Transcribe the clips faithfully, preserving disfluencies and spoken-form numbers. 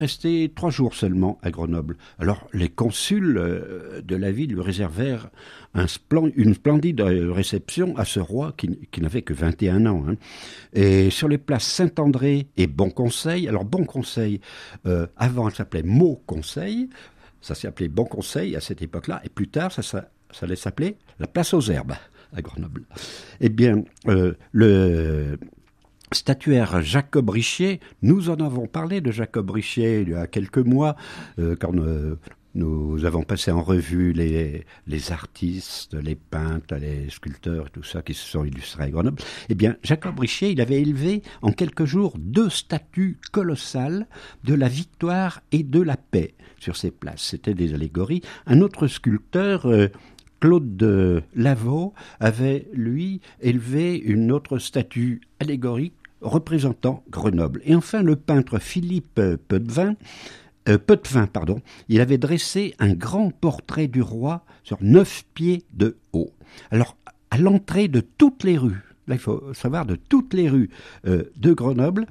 resté trois jours seulement à Grenoble. Alors, les consuls euh, de la ville lui réservèrent un splen- une splendide euh, réception à ce roi qui, qui n'avait que vingt et un ans. Hein. Et sur les places Saint-André et Bon Conseil, alors Bon Conseil, euh, avant elle s'appelait Mot Conseil, ça s'appelait Bon Conseil à cette époque-là, et plus tard ça, ça, ça allait s'appeler la place aux Herbes à Grenoble. Eh bien, euh, le... statuaire Jacob Richier, nous en avons parlé de Jacob Richier il y a quelques mois, euh, quand euh, nous avons passé en revue les, les artistes, les peintres, les sculpteurs, tout ça qui se sont illustrés à Grenoble. Eh bien, Jacob Richier, il avait élevé en quelques jours deux statues colossales de la victoire et de la paix sur ces places. C'était des allégories. Un autre sculpteur... Euh, Claude de Lavaux avait, lui, élevé une autre statue allégorique représentant Grenoble. Et enfin, le peintre Philippe Potvin, euh, Potvin, pardon, il avait dressé un grand portrait du roi sur neuf pieds de haut. Alors, à l'entrée de toutes les rues, là il faut savoir de toutes les rues euh, de Grenoble,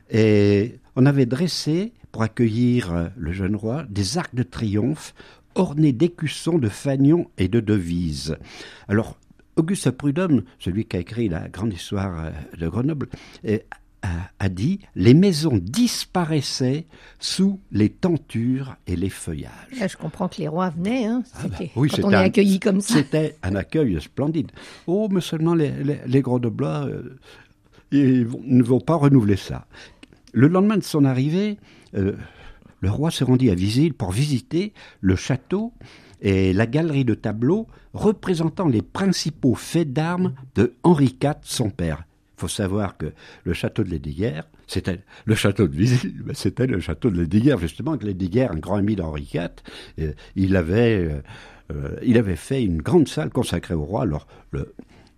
et on avait dressé, pour accueillir le jeune roi, des arcs de triomphe orné d'écussons, de fanions et de devises. Alors, Auguste Prudhomme, celui qui a écrit la grande histoire de Grenoble, a, a dit « Les maisons disparaissaient sous les tentures et les feuillages. » Là, je comprends que les rois venaient, hein, ah bah, oui, quand on est un, accueilli comme ça. C'était un accueil splendide. Oh, mais seulement les, les, les Grenoblois euh, ils vont, ne vont pas renouveler ça. Le lendemain de son arrivée... Euh, le roi se rendit à Visil pour visiter le château et la galerie de tableaux représentant les principaux faits d'armes de Henri quatre, son père. Il faut savoir que le château de Lesdiguières, c'était le château de Visil, c'était le château de Lesdiguières, justement, que Lesdiguières, un grand ami d'Henri quatre, euh, il, avait, euh, il avait fait une grande salle consacrée au roi. Alors, le,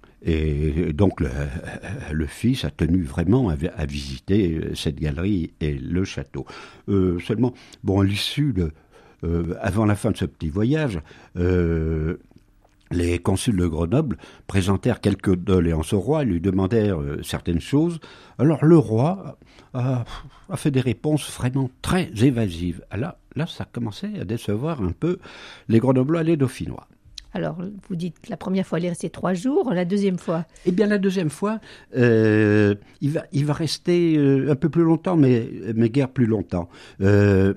Et donc le, le fils a tenu vraiment à, à visiter cette galerie et le château. Euh, seulement, bon, à l'issue de, euh, avant la fin de ce petit voyage, euh, les consuls de Grenoble présentèrent quelques doléances au roi, lui demandèrent euh, certaines choses. Alors le roi a, a fait des réponses vraiment très évasives. Là, là, ça commençait à décevoir un peu les Grenoblois et les Dauphinois. Alors, vous dites que la première fois, il est resté trois jours, la deuxième fois? Eh bien, la deuxième fois, euh, il, va, il va rester euh, un peu plus longtemps, mais, mais guère plus longtemps. Euh,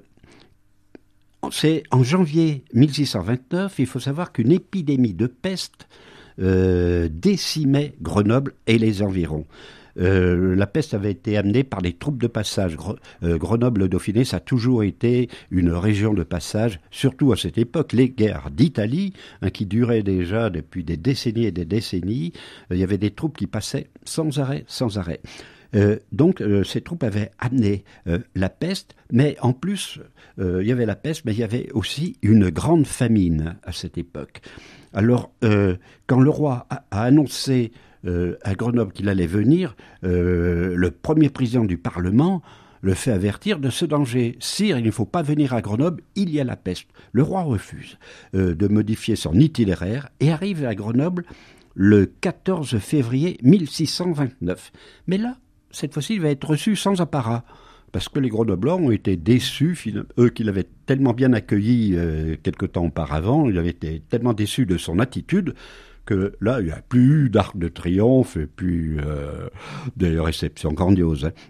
c'est en janvier mille six cent vingt-neuf, il faut savoir qu'une épidémie de peste euh, décimait Grenoble et les environs. Euh, la peste avait été amenée par les troupes de passage. Gre- euh, Grenoble-Dauphiné, ça a toujours été une région de passage, surtout à cette époque. Les guerres d'Italie, hein, qui duraient déjà depuis des décennies et des décennies, euh, il y avait des troupes qui passaient sans arrêt, sans arrêt. Euh, donc, euh, ces troupes avaient amené euh, la peste, mais en plus, euh, il y avait la peste, mais il y avait aussi une grande famine à cette époque. Alors, euh, quand le roi a, a annoncé Euh, à Grenoble qu'il allait venir, euh, le premier président du Parlement le fait avertir de ce danger. « Sire, il ne faut pas venir à Grenoble, il y a la peste. » Le roi refuse euh, de modifier son itinéraire et arrive à Grenoble le quatorze février mille six cent vingt-neuf. Mais là, cette fois-ci, il va être reçu sans apparat, parce que les Grenoblois ont été déçus, eux qui l'avaient tellement bien accueilli euh, quelque temps auparavant, ils avaient été tellement déçus de son attitude, que là, il n'y a plus d'arc de triomphe et puis euh, des réceptions grandioses. Hein.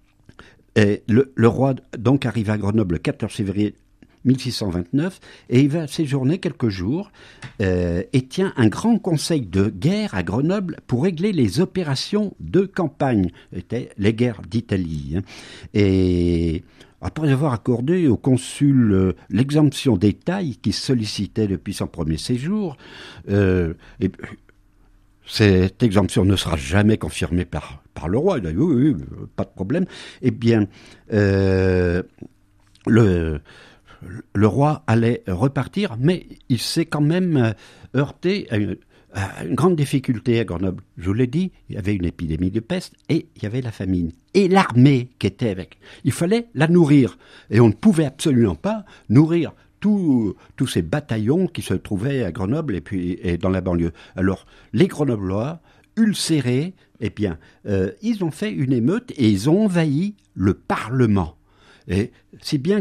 Et le, le roi donc arrive à Grenoble le quatorze février mille six cent vingt-neuf et il va séjourner quelques jours euh, et tient un grand conseil de guerre à Grenoble pour régler les opérations de campagne, c'était les guerres d'Italie. Hein. Et après avoir accordé au consul euh, l'exemption des tailles qui sollicitait depuis son premier séjour, euh, et, cette exemption ne sera jamais confirmée par, par le roi. Il a dit oui, oui, pas de problème. Eh bien, euh, le, le roi allait repartir, mais il s'est quand même heurté à une, à une grande difficulté à Grenoble. Je vous l'ai dit, il y avait une épidémie de peste et il y avait la famine. Et l'armée qui était avec. Il fallait la nourrir. Et on ne pouvait absolument pas nourrir tous, tous ces bataillons qui se trouvaient à Grenoble et puis et dans la banlieue. Alors, les Grenoblois, ulcérés, eh bien, euh, ils ont fait une émeute et ils ont envahi le Parlement. Et si bien